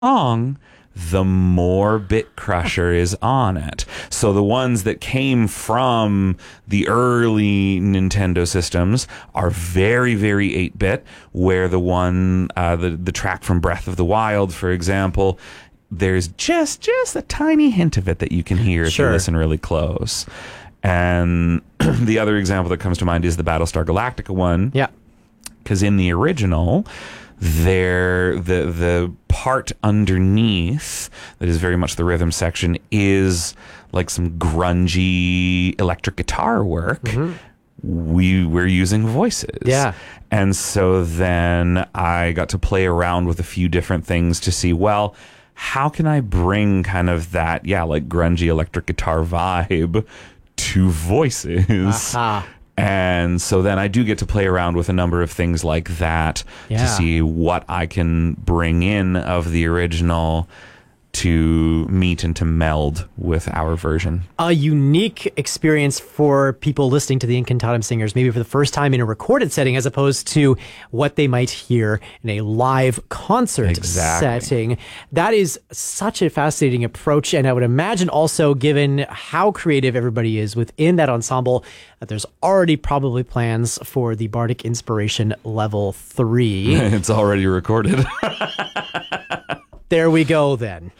song, the more Bitcrusher is on it. So the ones that came from the early Nintendo systems are very, very 8-bit, where the one, the track from Breath of the Wild, for example, there's just a tiny hint of it that you can hear if you listen really close. And the other example that comes to mind is the Battlestar Galactica one. Yeah. Because in the original, the part underneath that is very much the rhythm section is like some grungy electric guitar work. We were using voices. Yeah. And so then I got to play around with a few different things to see, well, how can I bring kind of that, like grungy electric guitar vibe to voices? And so then I do get to play around with a number of things like that to see what I can bring in of the original to meet and to meld with our version. A unique experience for people listening to the Incantatem Singers, maybe for the first time in a recorded setting, as opposed to what they might hear in a live concert setting. That is such a fascinating approach. And I would imagine also, given how creative everybody is within that ensemble, that there's already probably plans for the Bardic Inspiration Level 3. It's already recorded. There we go then.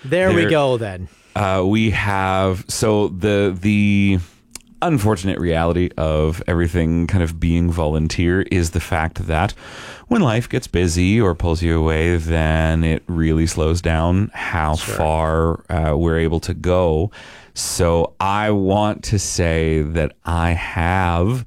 We have, so the unfortunate reality of everything kind of being volunteer is the fact that when life gets busy or pulls you away, then it really slows down how far we're able to go. So I want to say that I have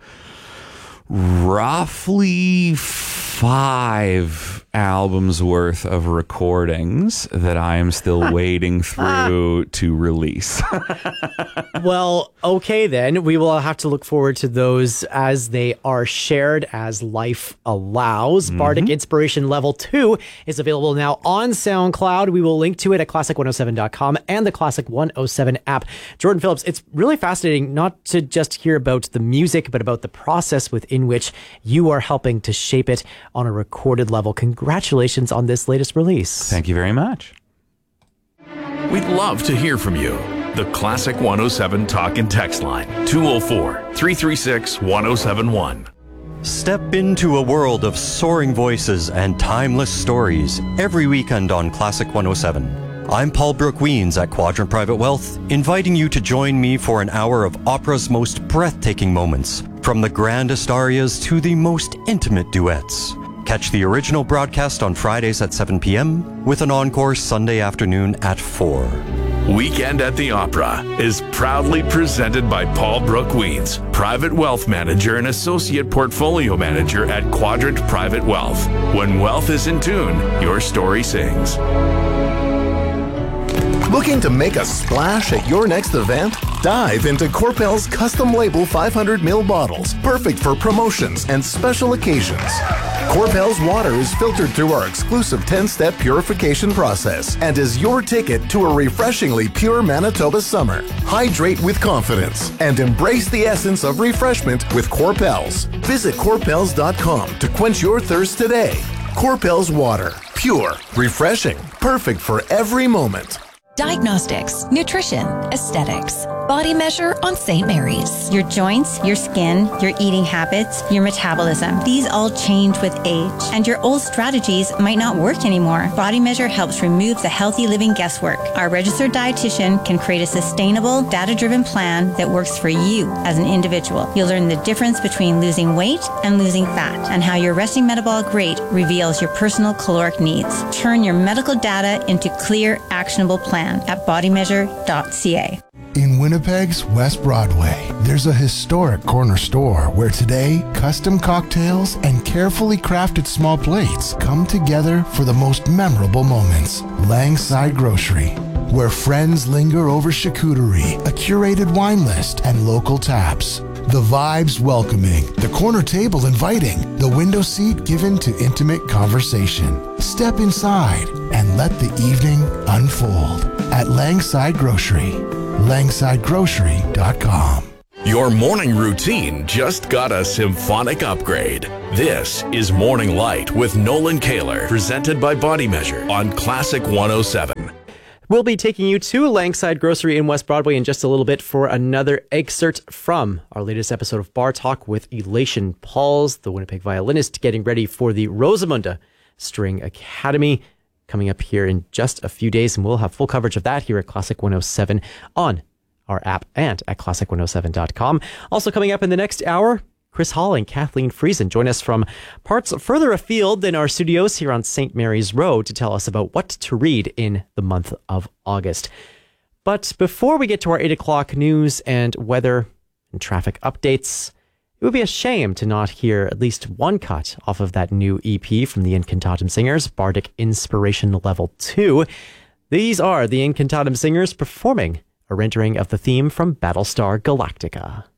roughly 5 albums worth of recordings that I am still wading through to release. Well, okay then. We will have to look forward to those as they are shared as life allows. Bardic Inspiration Level 2 is available now on SoundCloud. We will link to it at classic107.com and the Classic 107 app. Jordan Phillips, it's really fascinating not to just hear about the music, but about the process within which you are helping to shape it on a recorded level. Congratulations on this latest release. Thank you very much. We'd love to hear from you. The Classic 107 Talk and Text Line, 204-336-1071. Step into a world of soaring voices and timeless stories every weekend on Classic 107. I'm Paul Brooke Weens at Quadrant Private Wealth, inviting you to join me for an hour of opera's most breathtaking moments, from the grandest arias to the most intimate duets. Catch the original broadcast on Fridays at 7 p.m. with an encore Sunday afternoon at 4. Weekend at the Opera is proudly presented by Paul Brooke Weens, Private Wealth Manager and Associate Portfolio Manager at Quadrant Private Wealth. When wealth is in tune, your story sings. Looking to make a splash at your next event? Dive into Corpel's custom label 500ml bottles, perfect for promotions and special occasions. Corpel's water is filtered through our exclusive 10-step purification process and is your ticket to a refreshingly pure Manitoba summer. Hydrate with confidence and embrace the essence of refreshment with Corpels. Visit corpels.com to quench your thirst today. Corpels water, pure, refreshing, perfect for every moment. Diagnostics, nutrition, aesthetics, Body Measure on St. Mary's. Your joints, your skin, your eating habits, your metabolism, these all change with age. And your old strategies might not work anymore. Body Measure helps remove the healthy living guesswork. Our registered dietitian can create a sustainable, data-driven plan that works for you as an individual. You'll learn the difference between losing weight and losing fat, and how your resting metabolic rate reveals your personal caloric needs. Turn your medical data into clear, actionable plans at bodymeasure.ca. In Winnipeg's West Broadway, there's a historic corner store where today, custom cocktails and carefully crafted small plates come together for the most memorable moments. Langside Grocery, where friends linger over charcuterie, a curated wine list, and local taps. The vibes welcoming, the corner table inviting, the window seat given to intimate conversation. Step inside and let the evening unfold at Langside Grocery. LangsideGrocery.com. Your morning routine just got a symphonic upgrade. This is Morning Light with Nolan Kaler, presented by Body Measure on Classic 107. We'll be taking you to Langside Grocery in West Broadway in just a little bit for another excerpt from our latest episode of Bar Talk with Elation Pauls, the Winnipeg violinist, getting ready for the Rosamunda String Academy coming up here in just a few days. And we'll have full coverage of that here at Classic 107 on our app and at classic107.com. Also coming up in the next hour, Chris Hall and Kathleen Friesen join us from parts further afield than our studios here on St. Mary's Road to tell us about what to read in the month of August. But before we get to our 8 o'clock news and weather and traffic updates, it would be a shame to not hear at least one cut off of that new EP from the Incantatem Singers, Bardic Inspiration Level 2. These are the Incantatem Singers performing a rendering of the theme from Battlestar Galactica.